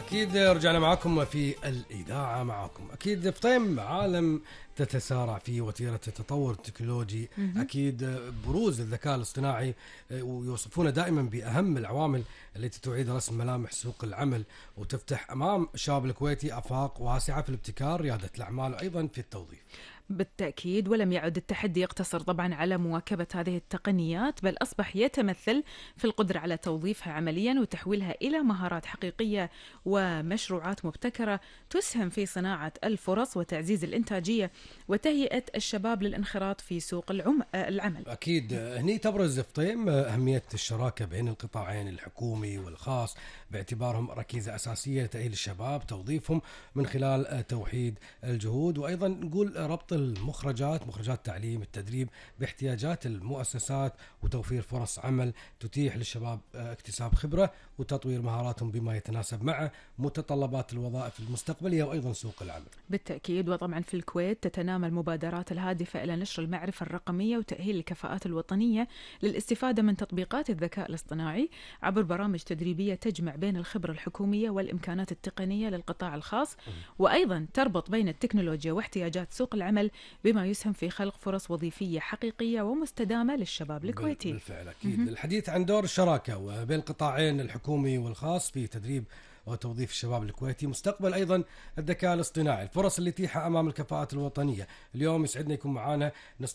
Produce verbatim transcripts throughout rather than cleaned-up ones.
أكيد رجعنا معكم في الإذاعة معكم. أكيد فطيم عالم تتسارع فيه وتيرة التطور التكنولوجي. أكيد بروز الذكاء الاصطناعي ويوصفونه دائما بأهم العوامل التي تعيد رسم ملامح سوق العمل وتفتح أمام الشباب الكويتي آفاق واسعة في الابتكار، ريادة الأعمال وأيضا في التوظيف. بالتأكيد، ولم يعد التحدي يقتصر طبعا على مواكبة هذه التقنيات، بل أصبح يتمثل في القدرة على توظيفها عمليا وتحويلها إلى مهارات حقيقية ومشروعات مبتكرة تسهم في صناعة الفرص وتعزيز الإنتاجية وتهيئة الشباب للانخراط في سوق العم... العمل. أكيد هني تبرز فطيم أهمية الشراكة بين القطاعين الحكومي والخاص باعتبارهم ركيزة أساسية لتأهيل الشباب توظيفهم من خلال توحيد الجهود، وأيضا نقول ربط المخرجات مخرجات التعليم التدريب باحتياجات المؤسسات وتوفير فرص عمل تتيح للشباب اكتساب خبرة وتطوير مهاراتهم بما يتناسب مع متطلبات الوظائف المستقبلية وأيضا سوق العمل. بالتأكيد، وطبعا في الكويت تتنامى المبادرات الهادفة إلى نشر المعرفة الرقمية وتأهيل الكفاءات الوطنية للاستفادة من تطبيقات الذكاء الاصطناعي عبر برامج تدريبية تجمع بين الخبرة الحكومية والإمكانات التقنية للقطاع الخاص، وأيضا تربط بين التكنولوجيا واحتياجات سوق العمل بما يسهم في خلق فرص وظيفية حقيقية ومستدامة للشباب الكويتي. بالفعل أكيد. م- الحديث عن دور الشراكة وبين القطاعين الحكومي والخاص في تدريب وتوظيف الشباب الكويتي، مستقبل أيضا الذكاء الاصطناعي، الفرص اللي تيحة أمام الكفاءات الوطنية. اليوم يسعدنا يكون معنا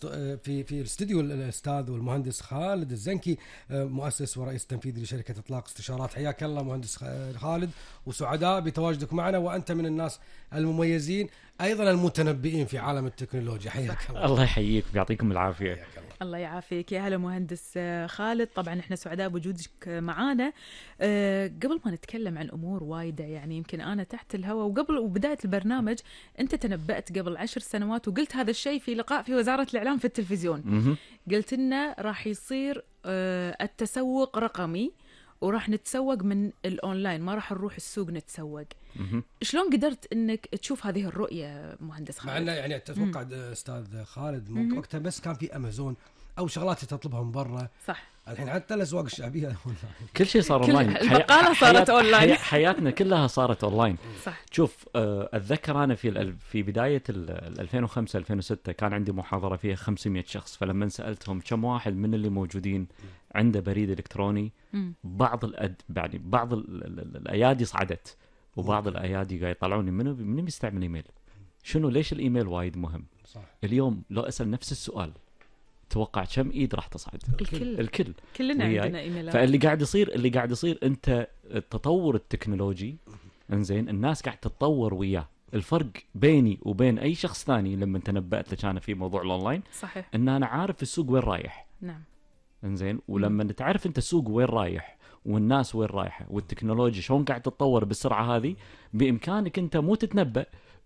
في في الاستديو الأستاذ والمهندس خالد الزنكي، مؤسس ورئيس تنفيذي لشركة إطلاق استشارات. حياك الله مهندس خالد، وسعداء بتواجدك معنا، وأنت من الناس المميزين أيضا المتنبئين في عالم التكنولوجيا. حياك الله. الله يحييك ويعطيكم العافية. الله. الله يعافيك. يا هلا مهندس خالد، طبعا احنا سعداء بوجودك معانا. أه قبل ما نتكلم عن امور وايده، يعني يمكن انا تحت الهواء وقبل وبدايه البرنامج انت تنبأت قبل عشر سنوات وقلت هذا الشيء في لقاء في وزاره الاعلام في التلفزيون. قلت لنا راح يصير أه التسوق رقمي وراح نتسوق من الأونلاين، ما راح نروح السوق نتسوق. شلون قدرت انك تشوف هذه الرؤية مهندس خالد؟ مع انه يعني اتوقع استاذ خالد ممكن وقتها بس كان في امازون او شغلات تطلبها من برا. صح. الحين حتى الاسواق الشعبيه كل شيء صار اونلاين. البقاله صارت اونلاين. حياتنا كلها صارت اونلاين. صح. شوف أه اتذكر انا في في بدايه ألفين وخمسة ألفين وستة كان عندي محاضره فيها خمسمية شخص، فلما سالتهم كم واحد من اللي موجودين عنده بريد الكتروني، بعض الأد... يعني بعض ال... ال... الايادي صعدت وبعض الايادي قاعد يطلعوني منو منو بيستعمل ايميل، شنو ليش الايميل وايد مهم. صح. اليوم لو اسال نفس السؤال توقع كم ايد راح تصعد؟ الكل الكل كلنا عندنا ايميلات. فاللي قاعد يصير اللي قاعد يصير انت التطور التكنولوجي انزين الناس قاعد تتطور وياه. الفرق بيني وبين اي شخص ثاني لما تنبأت لك انا في موضوع الاونلاين، صحيح، ان انا عارف السوق وين رايح. نعم انزين، ولما تعرف انت السوق وين رايح والناس وين رايحه والتكنولوجيا شلون قاعد تتطور بالسرعه هذه، بامكانك انت مو تتنبأ،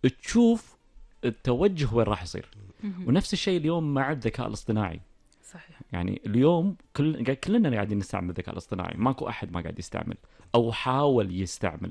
تشوف التوجه وين راح يصير. ونفس الشيء اليوم مع الذكاء الاصطناعي. صحيح. يعني اليوم كل كلنا قاعدين نستعمل الذكاء الاصطناعي، ماكو احد ما قاعد يستعمل او حاول يستعمل.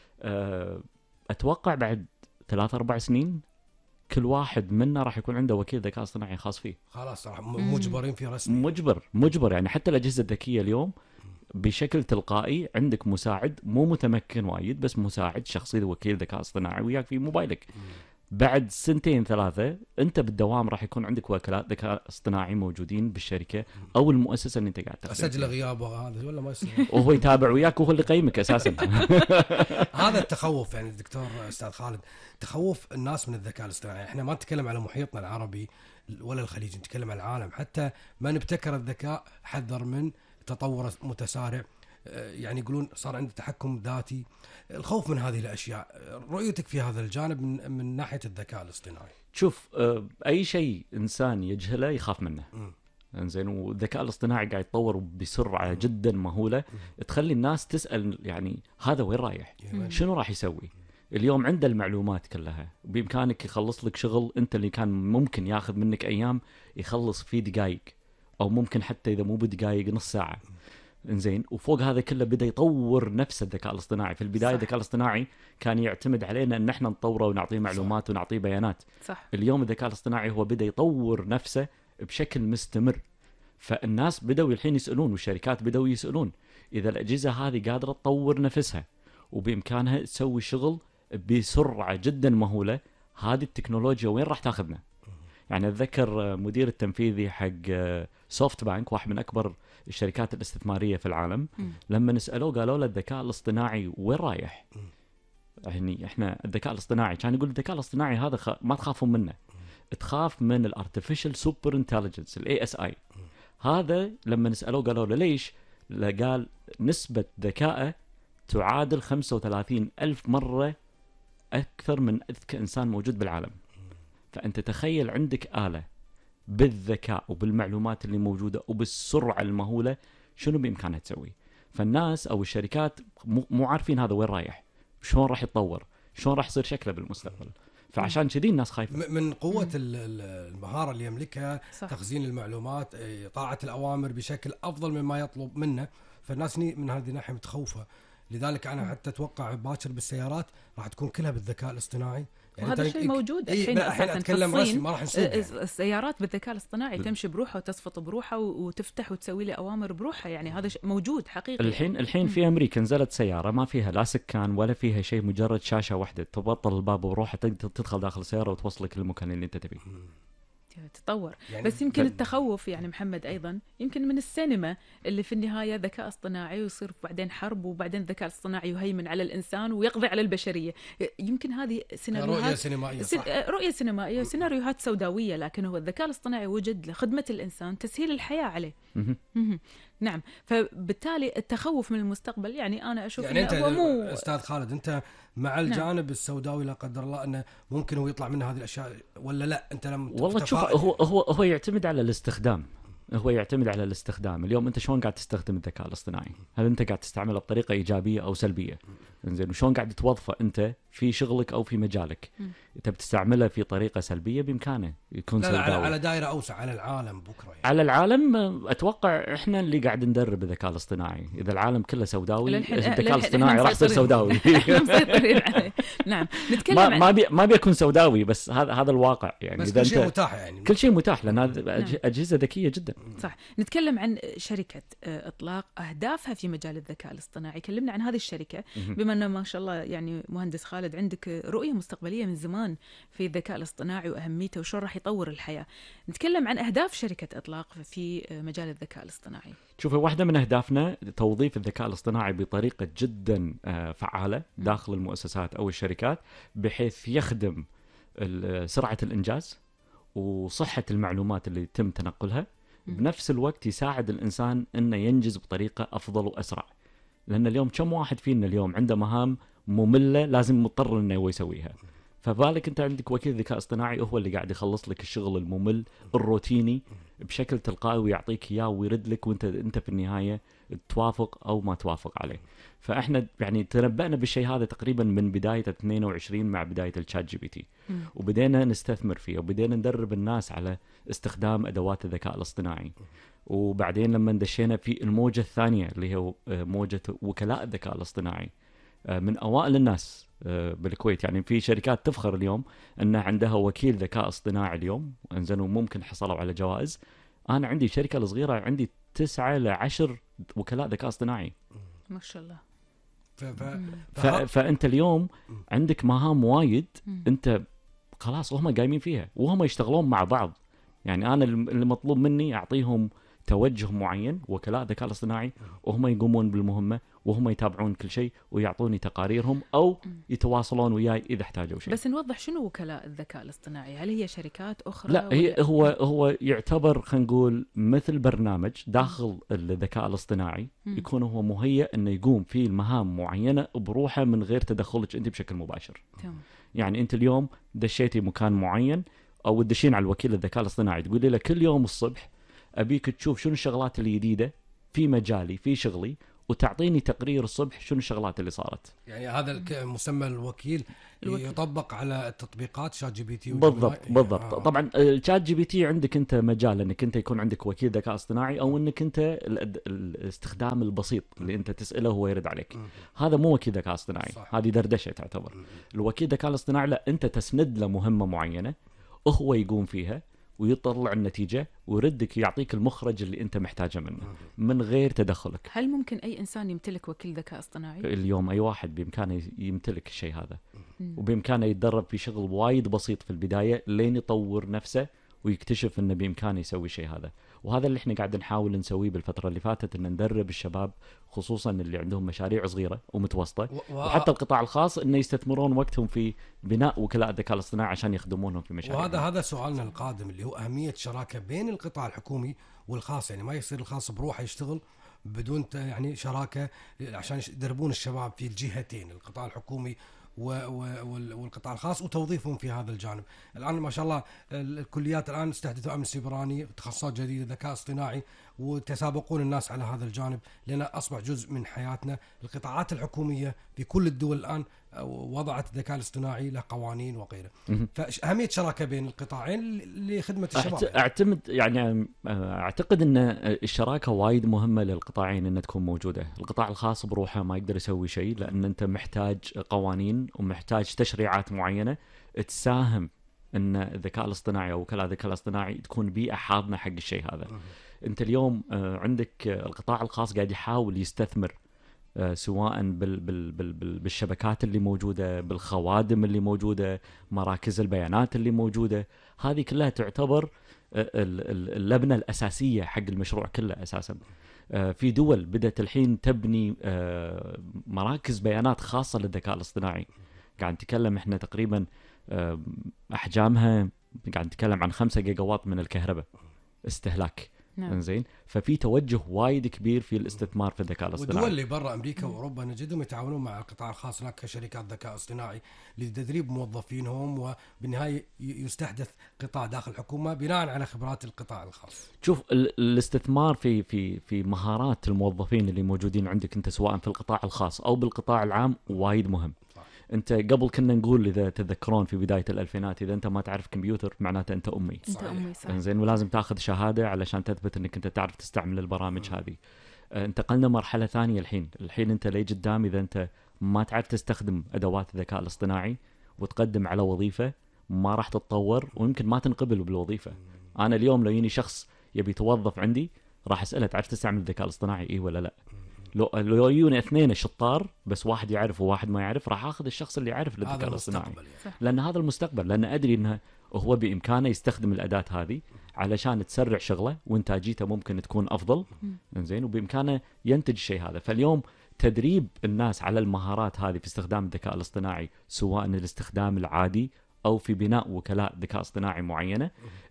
اتوقع بعد ثلاث اربع سنين كل واحد منا راح يكون عنده وكيل ذكاء اصطناعي خاص فيه. خلاص راح مجبرين في رسمي. مجبر مجبر يعني حتى الاجهزه الذكيه اليوم بشكل تلقائي عندك مساعد مو متمكن وايد، بس مساعد شخصي وكيل ذكاء اصطناعي وياك في موبايلك. بعد سنتين ثلاثة أنت بالدوام راح يكون عندك وكلاء ذكاء اصطناعي موجودين بالشركة أو المؤسسة اللي أنت قاعد تخدم فيها. أسجل غيابه هذا ولا ما يصير؟ وهو يتابع وياك وهو اللي يقيمك أساسا. هذا التخوف يعني دكتور أستاذ خالد، تخوف الناس من الذكاء الاصطناعي. إحنا ما نتكلم على محيطنا العربي ولا الخليج، نتكلم على العالم. حتى ما نبتكر الذكاء حذر من تطور متسارع، يعني يقولون صار عنده تحكم ذاتي. الخوف من هذه الأشياء، رؤيتك في هذا الجانب من, من ناحية الذكاء الاصطناعي؟ شوف أي شيء إنسان يجهله يخاف منه. إنزين، والذكاء الاصطناعي قاعد يتطور بسرعة م. جدا مهولة، م. تخلي الناس تسأل يعني هذا وين رايح؟ م. شنو راح يسوي؟ اليوم عنده المعلومات كلها، بإمكانك يخلص لك شغل أنت اللي كان ممكن ياخذ منك أيام يخلص فيه دقائق، أو ممكن حتى إذا مو بدقائق نص ساعة. إنزين، وفوق هذا كله بدأ يطور نفس الذكاء الاصطناعي. في البداية الذكاء الاصطناعي كان يعتمد علينا أن احنا نطوره ونعطيه معلومات ونعطيه بيانات. صح. اليوم الذكاء الاصطناعي هو بدأ يطور نفسه بشكل مستمر، فالناس بدأوا الحين يسألون والشركات بدأوا يسألون إذا الأجهزة هذه قادرة تطور نفسها وبامكانها تسوي شغل بسرعه جدا مهوله. هذه التكنولوجيا وين راح تاخذنا؟ يعني اتذكر مدير التنفيذي حق سوفت بانك، واحد من اكبر الشركات الاستثماريه في العالم، لما نسالوه قالوا له الذكاء الاصطناعي وين رايح؟ يعني احنا الذكاء الاصطناعي كان يقول الذكاء الاصطناعي هذا خ... ما تخافون منه، تخاف من الارتفيشال سوبر انتليجنس الاي اس اي. هذا لما نسالوه قالوا له ليش؟ قال نسبه ذكائه تعادل خمسة وثلاثين ألف مره اكثر من اذكى انسان موجود بالعالم. فانت تخيل عندك آلة بالذكاء وبالمعلومات اللي موجوده وبالسرعه المهوله، شنو بامكانها تسوي؟ فالناس او الشركات مو عارفين هذا وين رايح، شلون راح يتطور، شلون راح يصير شكله بالمستقبل. فعشان كذي الناس خايفه من قوه المهاره اللي يملكها، صح. تخزين المعلومات، طاعه الاوامر بشكل افضل مما يطلب منه. فالناس من هذه الناحيه متخوفه. لذلك انا حتى اتوقع باكر بالسيارات راح تكون كلها بالذكاء الاصطناعي. يعني وهذا الشيء موجود الحين. الحين اتكلم رسمي، ما راح نسوق يعني. السيارات بالذكاء الاصطناعي تمشي بروحها وتصفط بروحها وتفتح وتسوي لي اوامر بروحها. يعني هذا موجود حقيقي. الحين الحين في امريكا نزلت سياره ما فيها لا سكان ولا فيها شيء، مجرد شاشه واحده تبطل الباب بروحها، تقدر تدخل داخل السياره وتوصلك للمكان اللي انت تبيه. تطور. يعني بس يمكن ب... التخوف يعني محمد أيضا يمكن من السينما اللي في النهاية ذكاء اصطناعي ويصير بعدين حرب، وبعدين الذكاء الاصطناعي يهيمن على الإنسان ويقضي على البشرية. يمكن هذه سيناريوهات رؤية سينمائية سن... رؤية سينمائية وسيناريوهات سوداوية، لكن هو الذكاء الاصطناعي وجد لخدمة الإنسان، تسهيل الحياة عليه. نعم. فبالتالي التخوف من المستقبل يعني أنا أشوف يعني إنه هو مو أستاذ خالد، أنت مع الجانب نعم. السوداوي لا قدر الله أنه ممكن هو يطلع من هذه الأشياء ولا لا؟ أنت لم والله تشوف، هو هو هو يعتمد على الاستخدام. هو يعتمد على الاستخدام. اليوم انت شلون قاعد تستخدم الذكاء الاصطناعي؟ هل انت قاعد تستعمله بطريقه ايجابيه او سلبيه؟ انزين، وشلون قاعد توظفه انت في شغلك او في مجالك؟ انت بتستعمله في طريقه سلبيه بامكانه يكون لا سوداوي. لا على دائره اوسع، على العالم بكره يعني. على العالم اتوقع احنا اللي قاعد ندرب الذكاء الاصطناعي. اذا العالم كله سوداوي الذكاء الاصطناعي راح يصير سوداوي. نعم. نتكلم ما ما بي ما بيكون سوداوي، بس هذا هذا الواقع يعني. بس كل شيء متاح يعني. كل شيء متاح لان هذه اجهزه ذكيه جدا. صح. نتكلم عن شركة إطلاق أهدافها في مجال الذكاء الاصطناعي. كلمنا عن هذه الشركة، بما أنه ما شاء الله يعني مهندس خالد عندك رؤية مستقبلية من زمان في الذكاء الاصطناعي وأهميته وشو راح يطور الحياة. نتكلم عن أهداف شركة إطلاق في مجال الذكاء الاصطناعي. شوفي، واحدة من أهدافنا توظيف الذكاء الاصطناعي بطريقة جدا فعالة داخل المؤسسات أو الشركات، بحيث يخدم سرعة الإنجاز وصحة المعلومات اللي يتم تنقلها، بنفس الوقت يساعد الإنسان أنه ينجز بطريقة أفضل وأسرع. لأن اليوم كم واحد فينا اليوم عنده مهام مملة لازم مضطر أنه هو يسويها، فبالك أنت عندك وكيل ذكاء اصطناعي هو اللي قاعد يخلص لك الشغل الممل الروتيني بشكل تلقائي ويعطيك إياه ويرد لك، وأنت أنت في النهاية توافق أو ما توافق عليه. فإحنا يعني تنبأنا بالشيء هذا تقريبا من بداية اثنين وعشرين مع بداية الشات جي بي تي، وبدينا نستثمر فيه وبدينا ندرب الناس على استخدام أدوات الذكاء الاصطناعي. وبعدين لما دشينا في الموجة الثانية اللي هي موجة وكلاء الذكاء الاصطناعي، من أوائل الناس بالكويت. يعني في شركات تفخر اليوم أن عندها وكيل ذكاء اصطناعي اليوم، أنزلوا ممكن حصلوا على جوائز. أنا عندي شركة الصغيرة عندي تسعة لعشر وكلاء ذكاء اصطناعي ما شاء الله. ف... ف... ف... فأنت اليوم عندك مهام وايد، أنت خلاص وهم قايمين فيها وهم يشتغلون مع بعض. يعني أنا اللي مطلوب مني أعطيهم توجه معين وكلاء ذكاء الاصطناعي، وهم يقومون بالمهمة وهم يتابعون كل شيء ويعطوني تقاريرهم أو يتواصلون وياي إذا احتاجوا شيء. بس نوضح شنو وكلاء الذكاء الاصطناعي؟ هل هي شركات أخرى؟ لا، هي هو هو يعتبر خلينا نقول مثل برنامج داخل الذكاء الاصطناعي، يكون هو مهيأ إنه يقوم فيه المهام معينة بروحه من غير تدخلك أنت بشكل مباشر. تمام. يعني أنت اليوم دشيتي مكان معين أو تدشين على الوكيل الذكاء الاصطناعي تقولي له كل يوم الصبح أبيك تشوف شنو الشغلات اللي جديدة في مجالي في شغلي، وتعطيني تقرير الصبح شنو الشغلات اللي صارت. يعني هذا مسمى الوكيل, الوكيل يطبق على التطبيقات شات جي بي تي. بالضبط بالضبط. آه. طبعا الشات جي بي تي عندك انت مجال انك انت يكون عندك وكيل ذكاء اصطناعي، او انك انت الاستخدام البسيط اللي انت تساله هو يرد عليك. م. هذا مو وكيل ذكاء اصطناعي، هذه دردشه تعتبر. م. الوكيل ذكاء الاصطناعي لا، انت تسند له مهمه معينه هو يقوم فيها، ويطلع النتيجه ويردك يعطيك المخرج اللي انت محتاجه منه من غير تدخلك. هل ممكن اي انسان يمتلك وكيل ذكاء اصطناعي؟ اليوم اي واحد بامكانه يمتلك الشيء هذا، مم. وبامكانه يتدرب في شغل وايد بسيط في البدايه لين يطور نفسه ويكتشف انه بامكانه يسوي شيء هذا. وهذا اللي احنا قاعد نحاول نسويه بالفتره اللي فاتت، ان ندرب الشباب خصوصا اللي عندهم مشاريع صغيره ومتوسطه و... و... وحتى القطاع الخاص انه يستثمرون وقتهم في بناء وكلاء الذكاء الاصطناعي عشان يخدمونهم في مشاريع. وهذا هذا سؤالنا القادم اللي هو أهمية شراكة بين القطاع الحكومي والخاص، يعني ما يصير الخاص بروحه يشتغل بدون ت- يعني شراكة عشان يش- يدربون الشباب في الجهتين، القطاع الحكومي و- و- وال- والقطاع الخاص، وتوظيفهم في هذا الجانب. الآن ما شاء الله ال- الكليات الآن استحدثوا أمن سيبراني، تخصصات جديدة، ذكاء اصطناعي، وتسابقون الناس على هذا الجانب لأنه أصبح جزء من حياتنا. القطاعات الحكومية في كل الدول الآن وضعت الذكاء الاصطناعي له قوانين وغيره. مهم. فأهمية شراكة بين القطاعين لخدمة الشباب. أعت- اعتمد يعني اعتقد ان الشراكه وايد مهمه للقطاعين انها تكون موجوده. القطاع الخاص بروحه ما يقدر يسوي شيء، لان انت محتاج قوانين ومحتاج تشريعات معينه تساهم ان الذكاء الاصطناعي او وكلاء الذكاء الاصطناعي تكون بيئه حاضنه حق الشيء هذا. انت اليوم آه، عندك آه، القطاع الخاص قاعد يحاول يستثمر آه، سواء بال بال بال بال بالشبكات اللي موجوده، بالخوادم اللي موجوده، مراكز البيانات اللي موجوده. هذه كلها تعتبر آه، ال- ال- اللبنه الاساسيه حق المشروع كله اساسا. آه، في دول بدات الحين تبني آه، مراكز بيانات خاصه للذكاء الاصطناعي. قاعد نتكلم احنا تقريبا آه، احجامها قاعد نتكلم عن خمسة جيجا واط من الكهرباء استهلاك. نعم. انزين، ففي توجه وايد كبير في الاستثمار في الذكاء والدول الاصطناعي. اللي برا امريكا واوروبا نجدهم يتعاونون مع القطاع الخاص هناك كشركات ذكاء اصطناعي لتدريب موظفينهم، وبالنهايه ي- يستحدث قطاع داخل الحكومه بناء على خبرات القطاع الخاص. شوف ال- الاستثمار في في في مهارات الموظفين اللي موجودين عندك انت سواء في القطاع الخاص او بالقطاع العام وايد مهم. صح. انت قبل كنا نقول اذا تتذكرون في بدايه الالفينات اذا انت ما تعرف كمبيوتر معناته انت امي. انت صحيح. امي صح. انزين، ولازم تاخذ شهاده علشان تثبت انك انت تعرف تستعمل البرامج هذه. آه، انتقلنا مرحله ثانيه الحين. الحين انت لي قدام اذا انت ما تعرف تستخدم ادوات الذكاء الاصطناعي وتقدم على وظيفه ما راح تتطور ويمكن ما تنقبل بالوظيفه. انا اليوم لو يجيني شخص يبي يتوظف عندي راح اساله تعرف تستعمل الذكاء الاصطناعي اي ولا لا. لو لو يجوني اثنين شطار بس واحد يعرف وواحد ما يعرف راح اخذ الشخص اللي يعرف هذا الذكاء الاصطناعي، المستقبل يعني. لان هذا المستقبل. لان ادري انه هو بامكانه يستخدم الاداه هذه علشان تسرع شغله وانتاجيته ممكن تكون افضل. انزين، وبامكانه ينتج الشيء هذا. فاليوم تدريب الناس على المهارات هذه في استخدام الذكاء الاصطناعي سواء الاستخدام العادي او في بناء وكلاء ذكاء اصطناعي معينه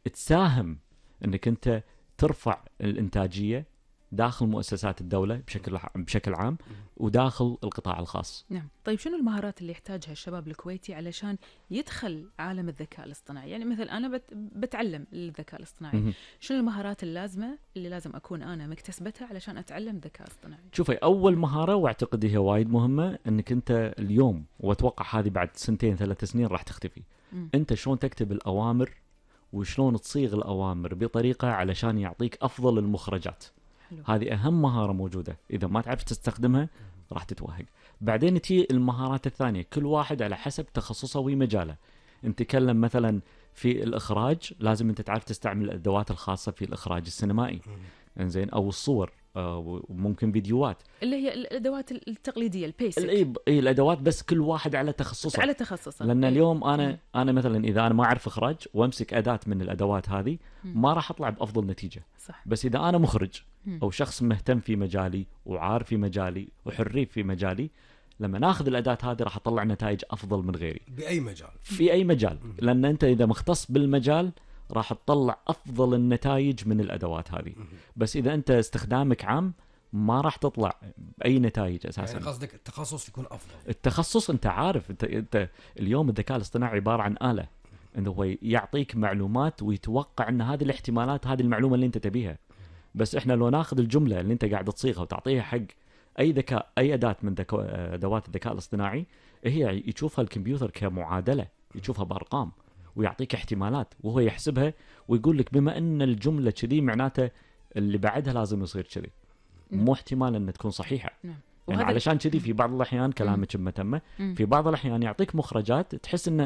تساهم انك انت ترفع الانتاجيه داخل مؤسسات الدوله بشكل بشكل عام وداخل القطاع الخاص. نعم. طيب شنو المهارات اللي يحتاجها الشباب الكويتي علشان يدخل عالم الذكاء الاصطناعي؟ يعني مثلا انا بت... بتعلم الذكاء الاصطناعي، مهم. شنو المهارات اللازمه اللي لازم اكون انا مكتسبتها علشان اتعلم ذكاء اصطناعي؟ شوفي، اول مهاره واعتقد هي وايد مهمه انك انت اليوم واتوقع هذه بعد سنتين ثلاث سنين راح تختفي. مم. انت شلون تكتب الاوامر وشلون تصيغ الاوامر بطريقه علشان يعطيك افضل المخرجات. حلو. هذه اهم مهاره موجوده، اذا ما تعرف تستخدمها راح تتوهق. بعدين تجي المهارات الثانيه كل واحد على حسب تخصصه ومجاله. نتكلم مثلا في الاخراج لازم انت تعرف تستعمل الادوات الخاصه في الاخراج السينمائي. انزين، او الصور آه، وممكن فيديوهات. اللي هي الادوات التقليديه البيسك اي إيه الادوات بس كل واحد على تخصصه. على تخصصه. لان إيه. اليوم انا مم. انا مثلا اذا انا ما اعرف اخراج وامسك اداه من الادوات هذه مم. ما راح اطلع بافضل نتيجه. صح. بس اذا انا مخرج مم. او شخص مهتم في مجالي وعارف في مجالي وحريف في مجالي لما ناخذ الاداه هذه راح اطلع نتائج افضل من غيري باي مجال. في اي مجال. لان انت اذا مختص بالمجال راح تطلع افضل النتائج من الادوات هذه. بس اذا انت استخدامك عام ما راح تطلع باي نتائج اساسا. يعني قصدك التخصص يكون افضل. التخصص انت عارف انت, انت اليوم الذكاء الاصطناعي عباره عن آلة انه هو يعطيك معلومات ويتوقع ان هذه الاحتمالات هذه المعلومه اللي انت تبيها. بس احنا لو ناخذ الجمله اللي انت قاعد تصيغها وتعطيها حق اي ذكاء اي اداه من ذكاء ادوات الذكاء الاصطناعي هي يشوفها الكمبيوتر كمعادله، يشوفها بارقام ويعطيك احتمالات وهو يحسبها ويقول لك بما ان الجمله كذي معناته اللي بعدها لازم يصير كذي. مو احتمال ان تكون صحيحه. نعم. يعني علشان كذي في بعض الاحيان كلامك متمه، مم. في بعض الاحيان يعطيك مخرجات تحس انه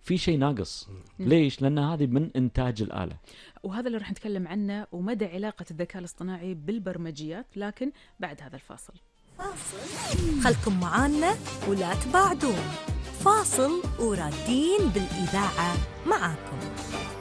في شيء ناقص. ليش؟ لأن هذه من إنتاج الآلة. وهذا اللي راح نتكلم عنه ومدى علاقة الذكاء الاصطناعي بالبرمجيات، لكن بعد هذا الفاصل. فاصل، خلكم معانا ولا تبعدون. فاصل ورادين بالإذاعة معاكم.